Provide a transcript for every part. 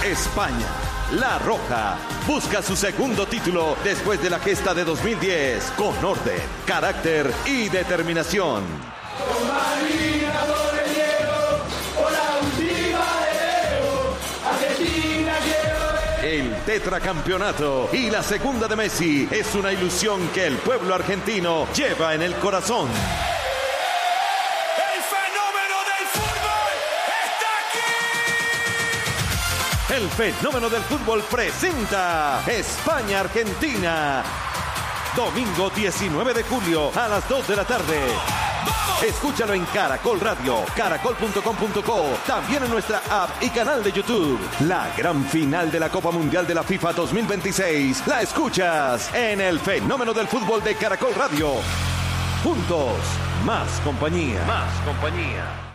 España, La Roja, busca su segundo título después de la gesta de 2010 con orden, carácter y determinación. El tetracampeonato y la segunda de Messi es una ilusión que el pueblo argentino lleva en el corazón. ¡El fenómeno del fútbol está aquí! El fenómeno del fútbol presenta España-Argentina. Domingo 19 de julio a las 2 de la tarde. Escúchalo en Caracol Radio, caracol.com.co, también en nuestra app y canal de YouTube. La gran final de la Copa Mundial de la FIFA 2026 la escuchas en el fenómeno del fútbol de Caracol Radio. Juntos, más compañía. Más compañía.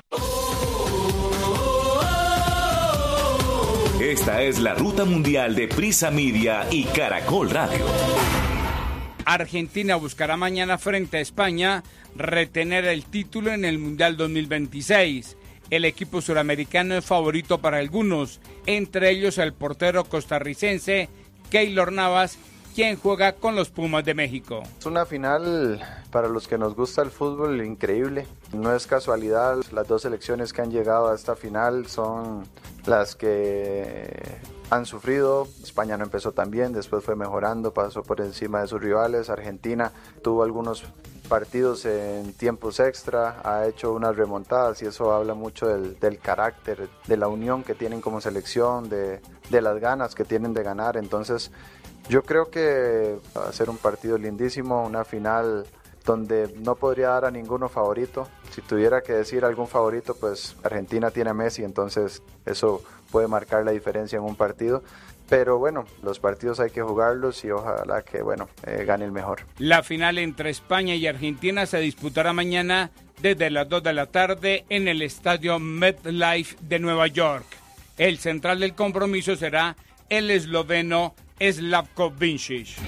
Esta es la ruta mundial de Prisa Media y Caracol Radio. Argentina buscará mañana frente a España retener el título en el Mundial 2026. El equipo suramericano es favorito para algunos, entre ellos el portero costarricense Keylor Navas, quien juega con los Pumas de México. Es una final para los que nos gusta el fútbol increíble. No es casualidad, las dos selecciones que han llegado a esta final son las que han sufrido. España no empezó tan bien, después fue mejorando, pasó por encima de sus rivales. Argentina tuvo algunos partidos en tiempos extra, ha hecho unas remontadas y eso habla mucho del carácter, de la unión que tienen como selección, de las ganas que tienen de ganar. Entonces yo creo que va a ser un partido lindísimo, una final donde no podría dar a ninguno favorito. Si tuviera que decir algún favorito, pues Argentina tiene a Messi, entonces eso puede marcar la diferencia en un partido. Pero bueno, los partidos hay que jugarlos y ojalá que gane el mejor. La final entre España y Argentina se disputará mañana desde las 2 de la tarde en el estadio MetLife de Nueva York. El central del compromiso será el esloveno Slavko Vincic.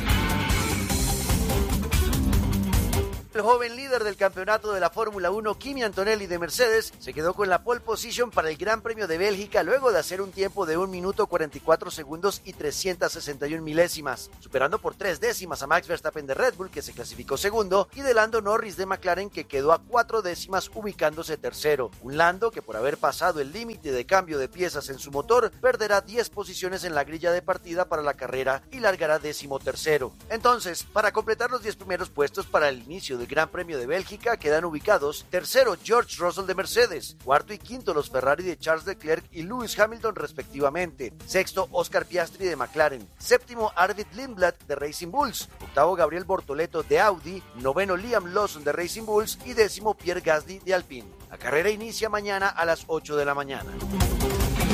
El joven líder del campeonato de la Fórmula 1, Kimi Antonelli de Mercedes, se quedó con la pole position para el Gran Premio de Bélgica luego de hacer un tiempo de 1 minuto 44 segundos y 361 milésimas, superando por 3 décimas a Max Verstappen de Red Bull, que se clasificó segundo, y de Lando Norris de McLaren, que quedó a 4 décimas ubicándose tercero. Un Lando que por haber pasado el límite de cambio de piezas en su motor, perderá 10 posiciones en la grilla de partida para la carrera y largará 13º. Entonces, para completar los 10 primeros puestos para el inicio del Gran Premio de Bélgica, quedan ubicados tercero George Russell de Mercedes, cuarto y quinto los Ferrari de Charles Leclerc y Lewis Hamilton respectivamente, sexto Oscar Piastri de McLaren, séptimo Arvid Lindblad de Racing Bulls, octavo Gabriel Bortoleto de Audi, noveno Liam Lawson de Racing Bulls y décimo Pierre Gasly de Alpine. La carrera inicia mañana a las 8 de la mañana.